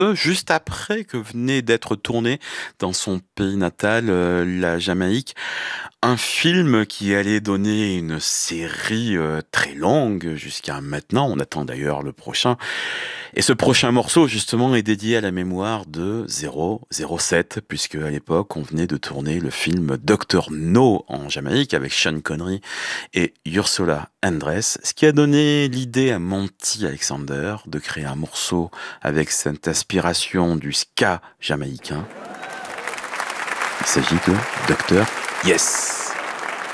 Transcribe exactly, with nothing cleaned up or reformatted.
peu juste après que venait d'être tourné dans son pays natal, heu, la Jamaïque, un film qui allait donner une série, heu, très longue jusqu'à maintenant. On attend d'ailleurs le prochain et ce prochain morceau justement est dédié à la mémoire de zéro zéro sept puisque à l'époque on venait de tourner le film Docteur No en Jamaïque avec Sean Connery et Ursula Andress, ce qui a donné l'idée à Monty Alexander de créer un morceau avec cette inspiration du ska jamaïcain. Il s'agit de Docteur Yes.